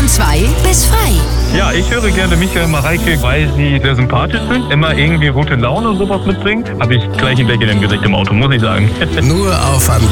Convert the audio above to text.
Von 2 bis frei. Ja, ich höre gerne Michael und Mareike, weil sie sehr sympathisch sind, immer irgendwie gute Laune und sowas mitbringen. Habe ich gleich ein Lächeln im Gesicht im Auto, muss ich sagen. Nur auf Antenne